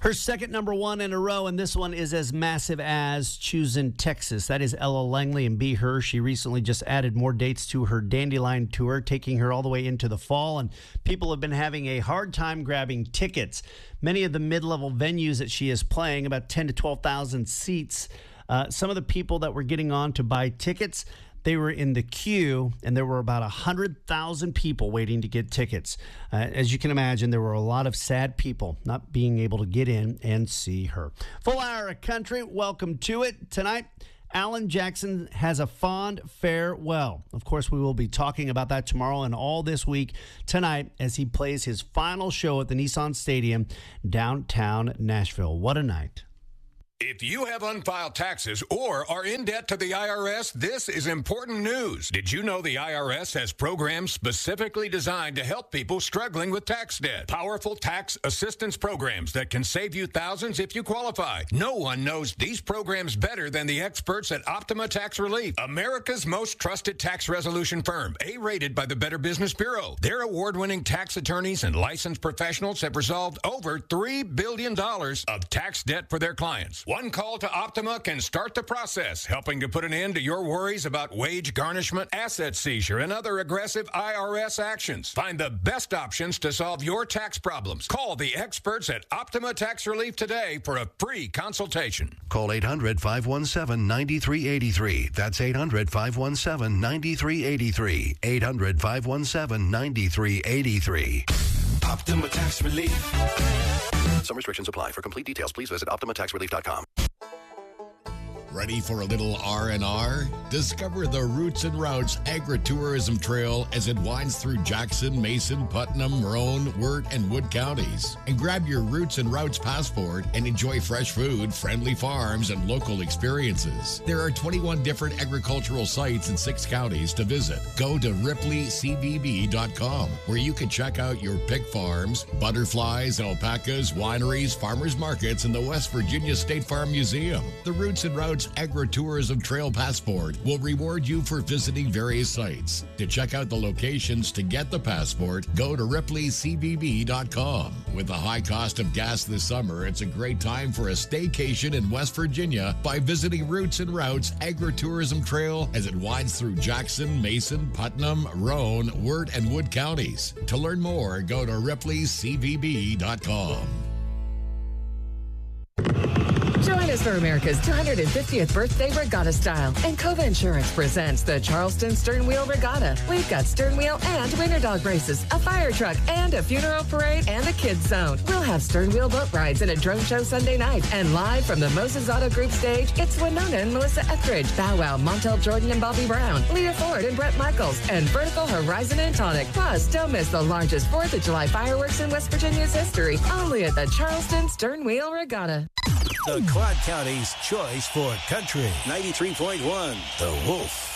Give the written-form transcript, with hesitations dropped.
Her second number one in a row, and this one is as massive as Choosing Texas. That is Ella Langley and Be Her. She recently just added more dates to her Dandelion tour, taking her all the way into the fall, and people have been having a hard time grabbing tickets. Many of the mid-level venues that she is playing, about 10 to 12,000 seats, some of the people that were getting on to buy tickets, they were in the queue, and there were about 100,000 people waiting to get tickets. As you can imagine, there were a lot of sad people not being able to get in and see her. Full hour of country. Welcome to it. Tonight, Alan Jackson has a fond farewell. Of course, we will be talking about that tomorrow and all this week tonight as he plays his final show at the Nissan Stadium, downtown Nashville. What a night. If you have unfiled taxes or are in debt to the IRS, this is important news. Did you know the IRS has programs specifically designed to help people struggling with tax debt? Powerful tax assistance programs that can save you thousands if you qualify. No one knows these programs better than the experts at Optima Tax Relief, America's most trusted tax resolution firm, A-rated by the Better Business Bureau. Their award-winning tax attorneys and licensed professionals have resolved over $3 billion of tax debt for their clients. One call to Optima can start the process, helping to put an end to your worries about wage garnishment, asset seizure, and other aggressive IRS actions. Find the best options to solve your tax problems. Call the experts at Optima Tax Relief today for a free consultation. Call 800-517-9383. That's 800-517-9383. 800-517-9383. Optima Tax Relief. Some restrictions apply. For complete details, please visit OptimaTaxRelief.com. Ready for a little R&R? Discover the Roots and Routes Agritourism Trail as it winds through Jackson, Mason, Putnam, Roane, Wirt, and Wood counties. And grab your Roots and Routes passport and enjoy fresh food, friendly farms, and local experiences. There are 21 different agricultural sites in 6 counties to visit. Go to RipleyCVB.com, where you can check out your pig farms, butterflies, alpacas, wineries, farmers markets, and the West Virginia State Farm Museum. The Roots and Routes Agritourism Trail Passport will reward you for visiting various sites. To check out the locations to get the passport, go to RipleyCVB.com. With the high cost of gas this summer, it's a great time for a staycation in West Virginia by visiting Roots and Routes Agritourism Trail as it winds through Jackson, Mason, Putnam, Roane, Wirt, and Wood counties. To learn more, go to RipleyCVB.com. Join us for America's 250th birthday regatta style. And Cova Insurance presents the Charleston Sternwheel Regatta. We've got sternwheel and winter dog races, a fire truck, and a funeral parade, and a kids zone. We'll have sternwheel boat rides and a drone show Sunday night. And live from the Moses Auto Group stage, it's Winona and Melissa Etheridge, Bow Wow, Montel Jordan and Bobby Brown, Leah Ford and Brett Michaels, and Vertical Horizon and Tonic. Plus, don't miss the largest 4th of July fireworks in West Virginia's history, only at the Charleston Sternwheel Regatta. The Quad County's choice for country. 93.1 The Wolf.